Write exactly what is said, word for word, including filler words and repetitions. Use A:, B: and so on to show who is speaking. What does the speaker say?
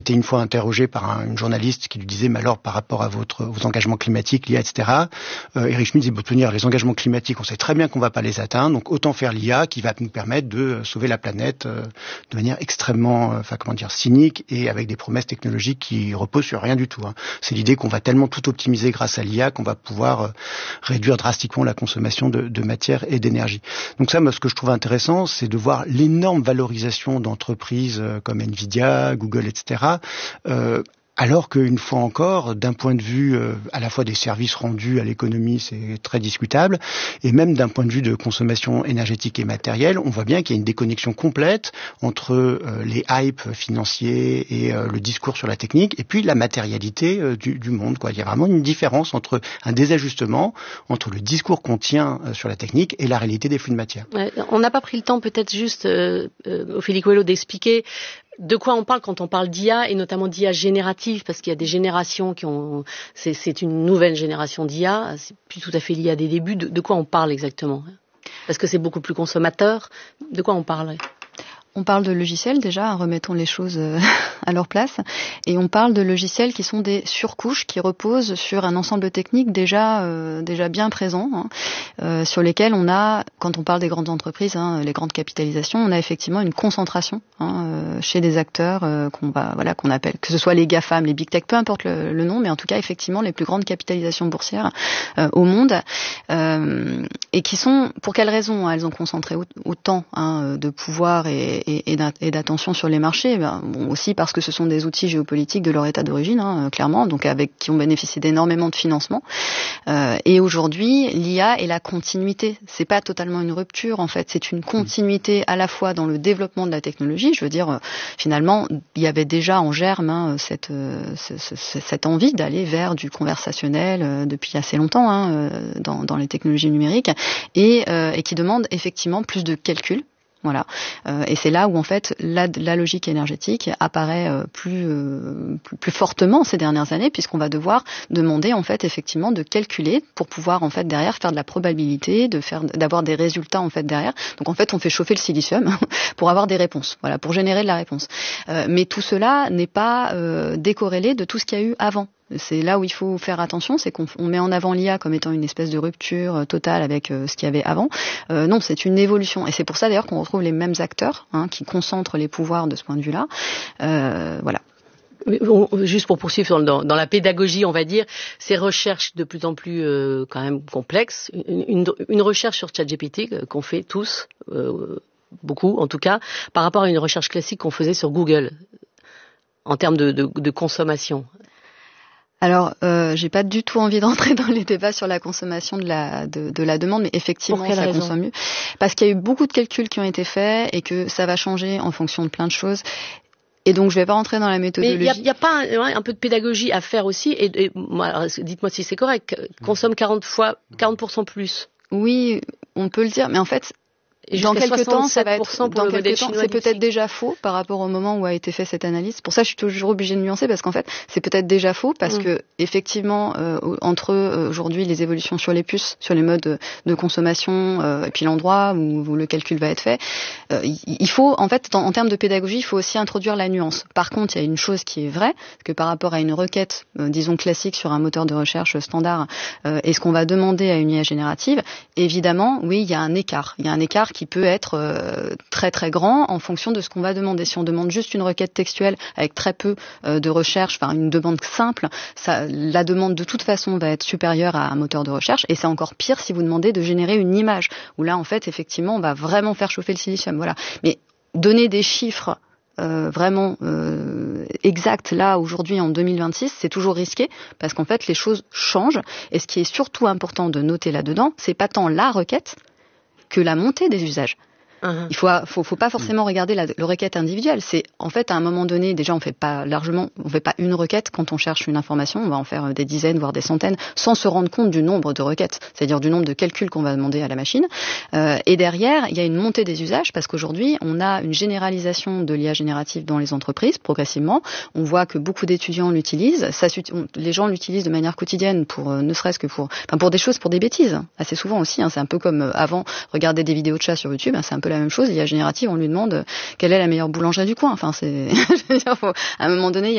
A: été une fois interrogé par un, une journaliste qui lui disait, mais alors par rapport à votre, vos engagements climatiques, l'I A, et cetera. Euh, Eric Schmidt dit, bon, tenir les engagements climatiques, on sait très bien qu'on va pas les atteindre, donc autant faire l'I A qui va nous permettre de sauver la planète euh, de manière extrêmement, enfin euh, comment dire, cynique et avec des promesses technologiques qui reposent sur rien du tout. Hein. C'est l'idée qu'on va tellement tout optimiser grâce à l'I A qu'on va pouvoir euh, réduire drastiquement la consommation de, de matière et d'énergie. Donc ça, moi, ce que je trouve intéressant, c'est de voir l'énorme valorisation d'entreprises euh, comme Nvidia, Google, et cetera. Euh, alors qu'une fois encore, d'un point de vue euh, à la fois des services rendus à l'économie, c'est très discutable, et même d'un point de vue de consommation énergétique et matérielle, on voit bien qu'il y a une déconnexion complète entre euh, les hypes financiers et euh, le discours sur la technique, et puis la matérialité euh, du, du monde, quoi. Il y a vraiment une différence entre un désajustement entre le discours qu'on tient euh, sur la technique et la réalité des flux de matière.
B: Ouais, on n'a pas pris le temps peut-être juste, euh, euh, Ophélie Coelho, d'expliquer de quoi on parle quand on parle d'I A, et notamment d'I A générative, parce qu'il y a des générations qui ont... C'est, c'est une nouvelle génération d'I A, c'est plus tout à fait lié à des débuts. De, de quoi on parle exactement? Parce que c'est beaucoup plus consommateur. De quoi on parle?
C: On parle de logiciels déjà, remettons les choses à leur place, et on parle de logiciels qui sont des surcouches qui reposent sur un ensemble technique déjà euh, déjà bien présent, hein, euh, sur lesquels on a, quand on parle des grandes entreprises, hein, les grandes capitalisations, on a effectivement une concentration hein, euh, chez des acteurs euh, qu'on va voilà qu'on appelle, que ce soit les GAFAM, les Big Tech, peu importe le, le nom, mais en tout cas effectivement les plus grandes capitalisations boursières euh, au monde, euh, et qui sont, pour quelles raisons elles ont concentré autant hein, de pouvoir et et, et d'attention sur les marchés, ben, bon, aussi parce que ce sont des outils géopolitiques de leur état d'origine, hein, clairement, donc avec qui ont bénéficié d'énormément de financement. Euh, et aujourd'hui, l'I A est la continuité. C'est pas totalement une rupture, en fait, c'est une continuité à la fois dans le développement de la technologie. Je veux dire, euh, finalement, il y avait déjà en germe hein, cette, euh, ce, ce, cette envie d'aller vers du conversationnel euh, depuis assez longtemps hein, euh, dans, dans les technologies numériques, et, euh, et qui demande effectivement plus de calcul. Voilà, euh, et c'est là où en fait la, la logique énergétique apparaît euh, plus, euh, plus plus fortement ces dernières années, puisqu'on va devoir demander en fait effectivement de calculer pour pouvoir en fait derrière faire de la probabilité, de faire d'avoir des résultats en fait derrière. Donc en fait on fait chauffer le silicium pour avoir des réponses, voilà, pour générer de la réponse. Euh, mais tout cela n'est pas euh, décorrélé de tout ce qu'il y a eu avant. C'est là où il faut faire attention, c'est qu'on on met en avant l'I A comme étant une espèce de rupture totale avec euh, ce qu'il y avait avant. Euh, non, c'est une évolution. Et c'est pour ça d'ailleurs qu'on retrouve les mêmes acteurs hein, qui concentrent les pouvoirs de ce point de vue-là. Euh, voilà.
B: Juste pour poursuivre dans, dans la pédagogie, on va dire, ces recherches de plus en plus euh, quand même complexes, une, une, une recherche sur ChatGPT euh, qu'on fait tous, euh, beaucoup en tout cas, par rapport à une recherche classique qu'on faisait sur Google, en termes de, de, de consommation.
C: Alors, euh, j'ai pas du tout envie d'entrer dans les débats sur la consommation de la de, de la demande, mais effectivement, ça raison? consomme mieux parce qu'il y a eu beaucoup de calculs qui ont été faits et que ça va changer en fonction de plein de choses. Et donc, je vais pas rentrer dans la méthodologie.
B: Mais il y, y a pas un, un peu de pédagogie à faire aussi. Et, et moi, dites-moi si c'est correct. Consomme quarante fois, quarante pour cent plus.
C: Oui, on peut le dire, mais en fait. Et dans quelques temps, ça va être, dans quelques temps, c'est peut-être déjà faux par rapport au moment où a été fait cette analyse. Pour ça, je suis toujours obligée de nuancer parce qu'en fait, c'est peut-être déjà faux parce mmh. que effectivement, euh, entre euh, aujourd'hui les évolutions sur les puces, sur les modes de, de consommation euh, et puis l'endroit où, où le calcul va être fait, euh, il faut en fait, en, en termes de pédagogie, il faut aussi introduire la nuance. Par contre, il y a une chose qui est vraie, que par rapport à une requête, euh, disons classique sur un moteur de recherche standard, euh, et ce qu'on va demander à une I A générative, évidemment, oui, il y a un écart. Il y a un écart qui peut être euh, très très grand en fonction de ce qu'on va demander. Si on demande juste une requête textuelle avec très peu euh, de recherche, enfin une demande simple, ça, la demande de toute façon va être supérieure à un moteur de recherche, et c'est encore pire si vous demandez de générer une image, où là en fait effectivement on va vraiment faire chauffer le silicium. Voilà. Mais donner des chiffres Euh, vraiment euh, exact là aujourd'hui en deux mille vingt-six, c'est toujours risqué parce qu'en fait les choses changent, et ce qui est surtout important de noter là-dedans, c'est pas tant la requête que la montée des usages. Uh-huh. Il faut, faut, faut pas forcément regarder la, le requête individuelle. C'est en fait à un moment donné, déjà on fait pas largement, on fait pas une requête quand on cherche une information, on va en faire des dizaines voire des centaines, sans se rendre compte du nombre de requêtes, c'est-à-dire du nombre de calculs qu'on va demander à la machine. Euh, et derrière, il y a une montée des usages parce qu'aujourd'hui, on a une généralisation de l'I A générative dans les entreprises progressivement. On voit que beaucoup d'étudiants l'utilisent. Ça, on, les gens l'utilisent de manière quotidienne pour, euh, ne serait-ce que pour, enfin pour des choses, pour des bêtises, assez souvent aussi. Hein, c'est un peu comme euh, avant, regarder des vidéos de chat sur YouTube. Hein, c'est un peu la même chose. L'I A générative, on lui demande quelle est la meilleure boulangerie du coin. Enfin, c'est, je veux dire, faut, à un moment donné,